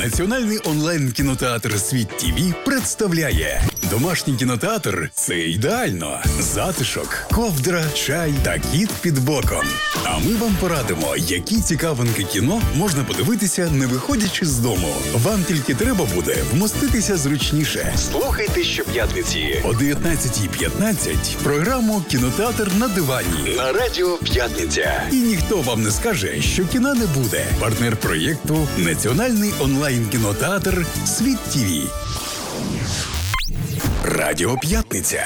Національний онлайн-кінотеатр «Світ ТІВІ» представляє домашній кінотеатр – це ідеально. Затишок, ковдра, чай та кіт під боком. А ми вам порадимо, які цікавинки кіно можна подивитися, не виходячи з дому. Вам тільки треба буде вмоститися зручніше. Слухайте щоп'ятниці о 19:15 програму «Кінотеатр на дивані» на Радіо П'ятниця. І ніхто вам не скаже, що кіна не буде. Партнер проєкту – Національний онлайн-кінотеатр «Світ ТІВІ». Радіо П'ятниця.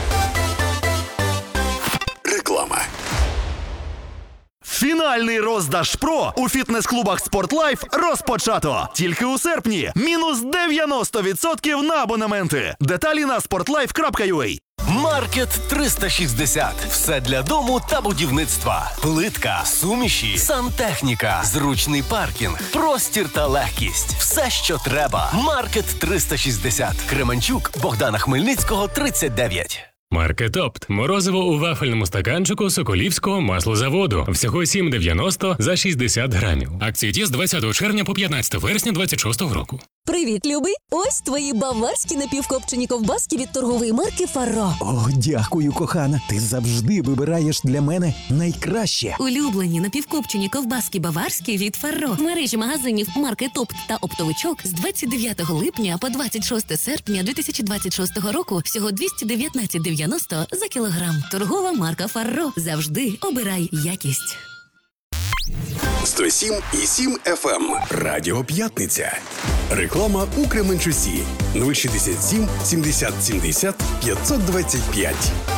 Реклама. Фінальний роздаж ПРО у фітнес-клубах «Спортлайф» розпочато. Тільки у серпні. Мінус 90% на абонементи. Деталі на sportlife.ua. Маркет 360. Все для дому та будівництва. Плитка, суміші, сантехніка, зручний паркінг, простір та легкість. Все, що треба. Маркет 360. Кременчук, Богдана Хмельницького, 39. Маркет Опт. Морозиво у вафельному стаканчику Соколівського маслозаводу. Всього 7,90 за 60 грамів. Акції діє з 20 червня по 15 вересня 26 року. Привіт, любий! Ось твої баварські напівкопчені ковбаски від торгової марки «Фарро». О, дякую, кохана. Ти завжди вибираєш для мене найкраще. Улюблені напівкопчені ковбаски баварські від «Фарро» в мережі магазинів марки «Опт» та «Оптовичок» з 29 липня по 26 серпня 2026 року всього 219,90 за кілограм. Торгова марка «Фарро». Завжди обирай якість. 107,7 FM. Радіо П'ятниця. Реклама у Кременчусі. 067 70 70 525.